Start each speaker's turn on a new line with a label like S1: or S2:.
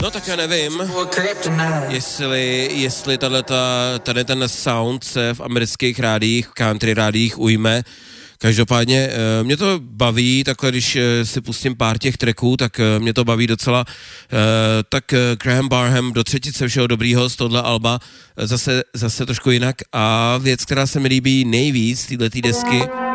S1: No tak já nevím, jestli tady ten sound se v amerických rádiích, country rádiích ujme. Každopádně mě to baví, takhle když si pustím pár těch tracků, tak mě to baví docela. Tak Graham Barham do třetice všeho dobrýho z tohle alba, zase trošku jinak. A věc, která se mi líbí nejvíc z této desky,